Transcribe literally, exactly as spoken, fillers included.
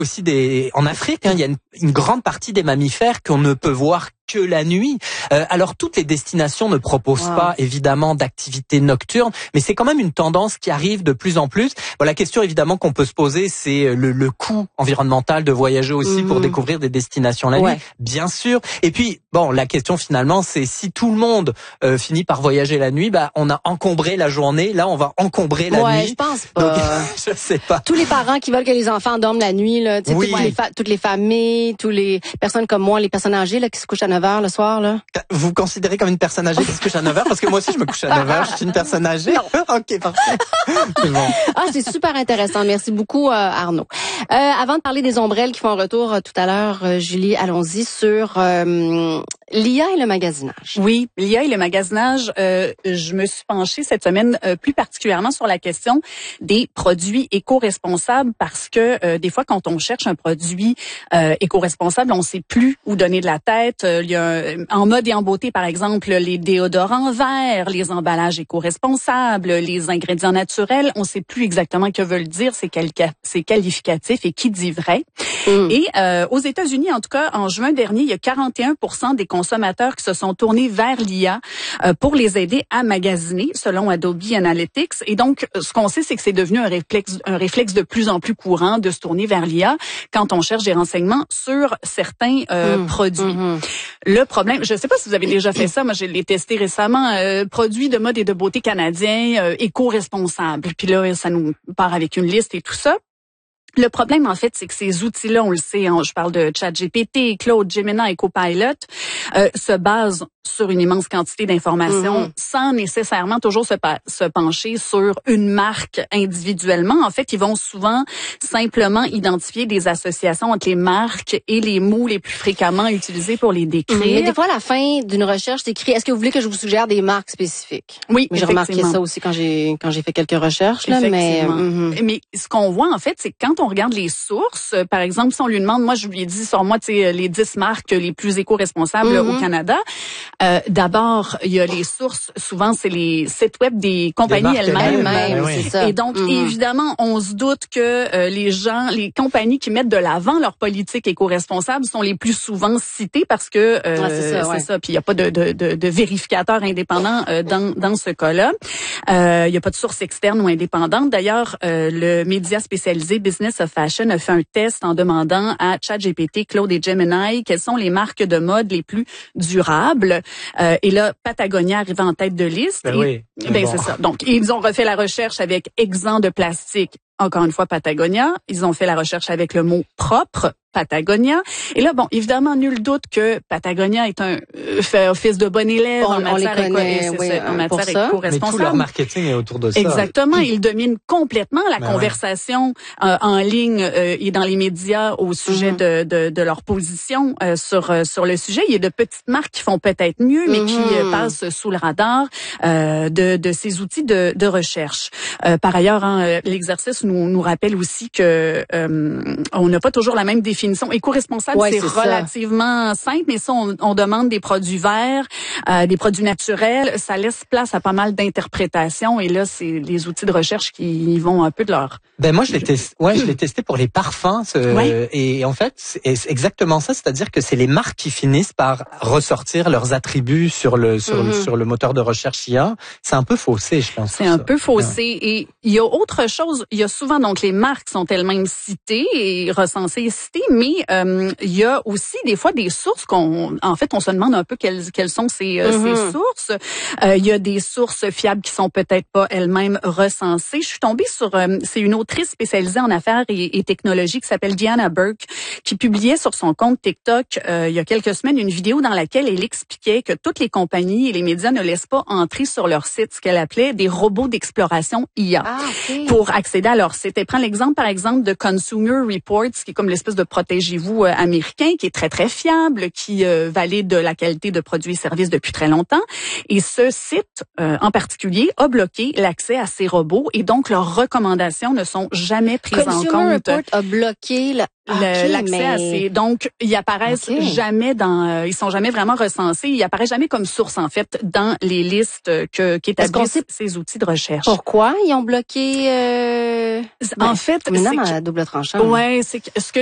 aussi des en Afrique, hein, il y a une, une grande partie des mammifères qu'on ne peut voir que la nuit. Euh, alors toutes les destinations ne proposent wow. pas évidemment d'activités nocturnes, mais c'est quand même une tendance qui arrive de plus en plus. Bon, la question évidemment qu'on peut se poser, c'est le, le coût environnemental de voyager aussi mmh. pour découvrir des destinations la ouais. nuit, bien sûr. Et puis bon, la question finalement, c'est si tout le monde euh, finit par voyager la nuit, bah on a encombré la journée. Là, on va encombrer la ouais, nuit. Je pense pas. Donc, je sais pas. Tous les parents qui veulent que les enfants dorment la nuit, là, tu sais, oui. toutes, les fa- toutes les familles, toutes les personnes comme moi, les personnes âgées là qui se couchent à neuf heures le soir là. Vous considérez comme une personne âgée qui se couche à neuf heures? Parce que moi aussi, je me couche à neuf heures. Je suis une personne âgée. Non. OK, parfait. C'est bon. Ah, c'est super intéressant. Merci beaucoup, euh, Arnaud. Euh, avant de parler des ombrelles qui font un retour euh, tout à l'heure, euh, Julie, allons-y sur euh, l'I A et le magasinage. Oui, l'I A et le magasinage. Euh, je me suis penchée cette semaine euh, plus particulièrement sur la question des produits éco-responsables parce que euh, des fois, quand on cherche un produit euh, éco-responsable, on sait plus où donner de la tête. Euh, il y a un, en mode et en beauté, par exemple, les déodorants verts, les emballages éco-responsables, les ingrédients naturels. On sait plus exactement que veulent dire ces, quali- ces qualificatifs et qui dit vrai. Mm. Et euh, aux États-Unis, en tout cas, en juin dernier, il y a quarante et un pour cent des consommateurs qui se sont tournés vers l'I A euh, pour les aider à magasiner, selon Adobe Analytics. Et donc, ce qu'on sait, c'est que c'est devenu un réflexe, un réflexe de plus en plus courant de se tourner vers l'I A quand on cherche des renseignements sur certains euh, mm. produits. Mm-hmm. Le problème, je ne sais pas si vous avez déjà fait ça, moi je l'ai testé récemment, euh, produits de mode et de beauté canadiens euh, éco-responsables. Puis là, ça nous part avec une liste et tout ça. Le problème, en fait, c'est que ces outils-là, on le sait, hein, je parle de ChatGPT, Claude, Gemini et Copilot, euh, se basent sur une immense quantité d'informations mm-hmm. sans nécessairement toujours se, pa- se pencher sur une marque individuellement. En fait, ils vont souvent simplement identifier des associations entre les marques et les mots les plus fréquemment utilisés pour les décrire. Mais des fois, à la fin d'une recherche, c'est écrit « Est-ce que vous voulez que je vous suggère des marques spécifiques? » Oui, j'ai remarqué ça aussi quand j'ai quand j'ai fait quelques recherches. Là, mais, mm-hmm. mais ce qu'on voit, en fait, c'est que quand on regarde les sources, par exemple, si on lui demande, moi, je lui ai dit sur moi, tu sais, les dix marques les plus éco-responsables mm-hmm. au Canada, Euh, d'abord, il y a les sources. Souvent, c'est les sites web des compagnies elles-mêmes. elles-mêmes oui. c'est ça. Et donc, mm-hmm. évidemment, on se doute que euh, les gens, les compagnies qui mettent de l'avant leur politique éco-responsable sont les plus souvent citées parce que euh, ouais, c'est ça. Ouais. C'est ça. Puis il y a pas de, de, de, de vérificateur indépendant euh, dans dans ce cas-là. Euh, il y a pas de source externe ou indépendante. D'ailleurs, euh, le média spécialisé Business of Fashion a fait un test en demandant à ChatGPT, Claude et Gemini quelles sont les marques de mode les plus durables. Euh, et là, Patagonia arrive en tête de liste. Ben et, oui. Ben bon. c'est ça. Donc, ils ont refait la recherche avec exempt de plastique. Encore une fois, Patagonia. Ils ont fait la recherche avec le mot propre, Patagonia. Et là, bon, évidemment, nul doute que Patagonia est un euh, fait office de bon élève on, en matière, on les connaît, éco- oui, c'est, en matière éco-responsable. Mais tout leur marketing est autour de ça. Exactement. Ils dominent complètement la ben conversation euh, en ligne euh, et dans les médias au sujet mm-hmm. de, de, de leur position euh, sur euh, sur le sujet. Il y a de petites marques qui font peut-être mieux, mais mm-hmm. qui euh, passent sous le radar euh, de, de ces outils de, de recherche. Euh, par ailleurs, hein, l'exercice nous, nous rappelle aussi que euh, on n'a pas toujours la même définition. Éco-responsable, ouais, c'est, c'est relativement ça. simple, mais ça, on, on demande des produits verts, euh, des produits naturels. Ça laisse place à pas mal d'interprétations. Et là, c'est les outils de recherche qui vont un peu de leur... Ben moi, je l'ai testé. Ouais, je l'ai testé pour les parfums. Ce, ouais. Et en fait, c'est exactement ça. C'est-à-dire que c'est les marques qui finissent par ressortir leurs attributs sur le sur mm-hmm. le, sur le moteur de recherche I A. C'est un peu faussé, je pense. C'est un ça. peu faussé. Ouais. Et il y a autre chose. Il y a souvent donc les marques sont elles-mêmes citées et recensées et citées, mais euh, il y a aussi des fois des sources qu'on, en fait, on se demande un peu quelles quelles sont ces, mm-hmm. ces sources. Euh, il y a des sources fiables qui sont peut-être pas elles-mêmes recensées. Je suis tombée sur, euh, c'est une autrice spécialisée en affaires et, et technologie qui s'appelle Diana Burke, qui publiait sur son compte TikTok euh, il y a quelques semaines une vidéo dans laquelle elle expliquait que toutes les compagnies et les médias ne laissent pas entrer sur leur site ce qu'elle appelait des robots d'exploration I A ah, okay. pour accéder à leur site. Elle prend l'exemple, par exemple, de Consumer Reports, qui est comme l'espèce de protégez-vous euh, américain, qui est très, très fiable, qui euh, valide la qualité de produits et services depuis très longtemps. Et ce site, euh, en particulier, a bloqué l'accès à ces robots et donc leurs recommandations ne sont jamais prises Consumer en compte. Report a bloqué le... Le, okay, l'accès mais... à ces, donc ils apparaissent okay. jamais dans, euh, ils sont jamais vraiment recensés, ils apparaissent jamais comme source en fait dans les listes que qu'établissent sait... ces outils de recherche. Pourquoi ils ont bloqué euh... En ben, fait, c'est à double tranchant. Ouais, c'est que ce que